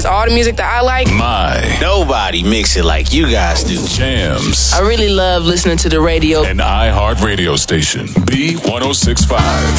has all the music that I like. Nobody mix it like you guys do. Jams. I really love listening to the radio. An iHeart radio station. B1065.